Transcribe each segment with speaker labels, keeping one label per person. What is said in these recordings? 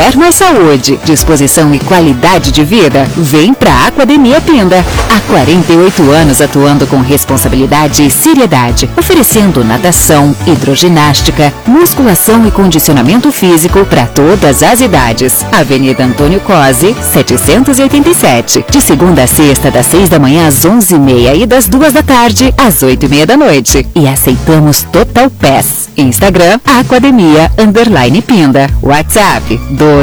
Speaker 1: quer mais saúde, disposição e qualidade de vida? Vem pra Aquademia Pinda. Há 48 anos atuando com responsabilidade e seriedade, oferecendo natação, hidroginástica, musculação e condicionamento físico para todas as idades. Avenida Antônio Cosi, 787. De segunda a sexta, das 6 da manhã às 11h30 e das 2 da tarde às 8h30 da noite. E aceitamos Total Pass. Instagram, Academia_Pinda. WhatsApp,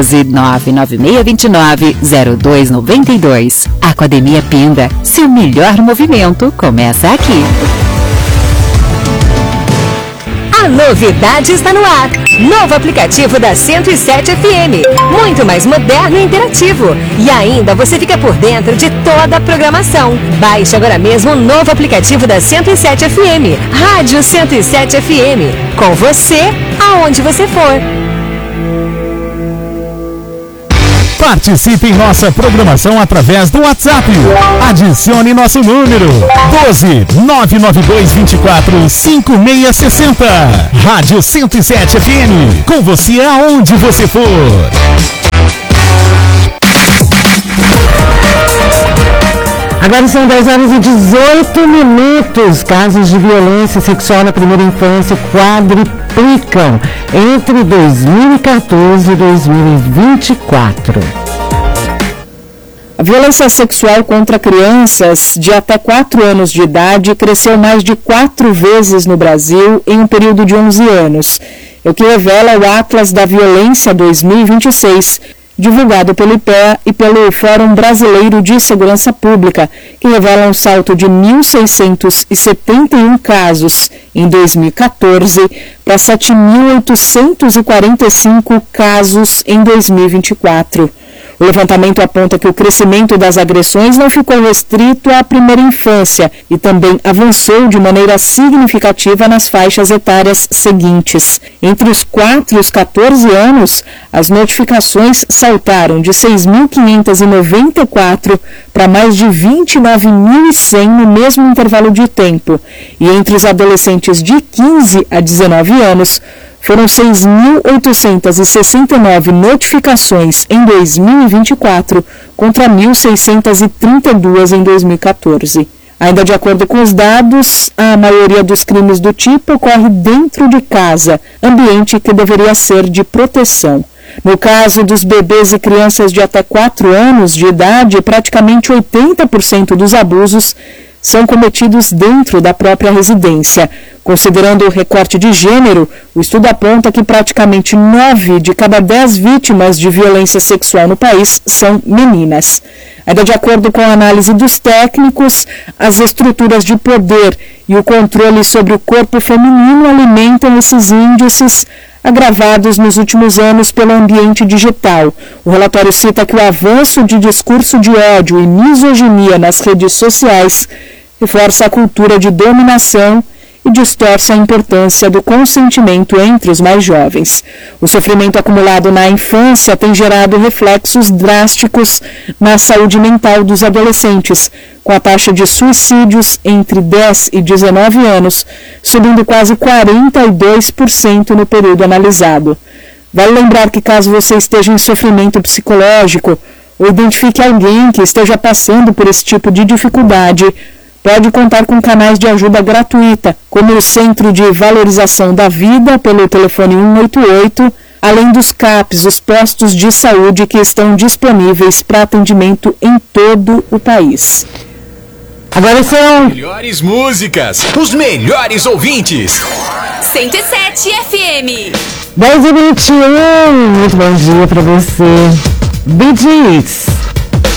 Speaker 1: 12996290292. Academia Pinda. Seu melhor movimento começa aqui.
Speaker 2: A novidade está no ar. Novo aplicativo da 107 FM. Muito mais moderno e interativo. E ainda você fica por dentro de toda a programação. Baixe agora mesmo o novo aplicativo da 107 FM. Rádio 107 FM. Com você, aonde você for.
Speaker 3: Participe em nossa programação através do WhatsApp. Adicione nosso número 12-99224-5660. Rádio 107 FM. Com você aonde você for.
Speaker 4: Agora são 10h18. Casos de violência sexual na primeira infância quadriplicam entre 2014 e 2024.
Speaker 5: A violência sexual contra crianças de até 4 anos de idade cresceu mais de 4 vezes no Brasil em um período de 11 anos. É o que revela o Atlas da Violência 2026, divulgado pelo IPEA e pelo Fórum Brasileiro de Segurança Pública, que revela um salto de 1.671 casos em 2014 para 7.845 casos em 2024. O levantamento aponta que o crescimento das agressões não ficou restrito à primeira infância e também avançou de maneira significativa nas faixas etárias seguintes. Entre os 4 e os 14 anos, as notificações saltaram de 6.594 para mais de 29.100 no mesmo intervalo de tempo. E entre os adolescentes de 15 a 19 anos, foram 6.869 notificações em 2024 contra 1.632 em 2014. Ainda de acordo com os dados, a maioria dos crimes do tipo ocorre dentro de casa, ambiente que deveria ser de proteção. No caso dos bebês e crianças de até 4 anos de idade, praticamente 80% dos abusos são cometidos dentro da própria residência. Considerando o recorte de gênero, o estudo aponta que praticamente 9 de cada 10 vítimas de violência sexual no país são meninas. Ainda de acordo com a análise dos técnicos, as estruturas de poder e o controle sobre o corpo feminino alimentam esses índices agravados nos últimos anos pelo ambiente digital. O relatório cita que o avanço de discurso de ódio e misoginia nas redes sociais reforça a cultura de dominação e distorce a importância do consentimento entre os mais jovens. O sofrimento acumulado na infância tem gerado reflexos drásticos na saúde mental dos adolescentes, com a taxa de suicídios entre 10 e 19 anos subindo quase 42% no período analisado. Vale lembrar que caso você esteja em sofrimento psicológico ou identifique alguém que esteja passando por esse tipo de dificuldade, pode contar com canais de ajuda gratuita, como o Centro de Valorização da Vida, pelo telefone 188, além dos CAPs, os postos de saúde que estão disponíveis para atendimento em todo o país.
Speaker 4: Agora são
Speaker 6: melhores músicas, os melhores ouvintes.
Speaker 2: 107 FM.
Speaker 4: 10h21, muito bom dia para você. Bee Gees.